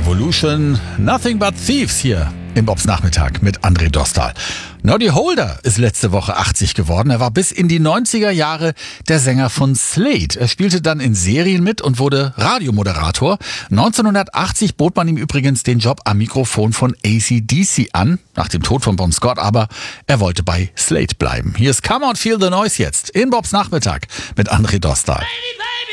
Evolution, Nothing But Thieves hier im Bobs Nachmittag mit André Dostal. Noddy Holder ist letzte Woche 80 geworden. Er war bis in die 90er Jahre der Sänger von Slade. Er spielte dann in Serien mit und wurde Radiomoderator. 1980 bot man ihm übrigens den Job am Mikrofon von AC/DC an, nach dem Tod von Bon Scott, aber er wollte bei Slade bleiben. Hier ist Come On Feel the Noise jetzt in Bobs Nachmittag mit André Dostal.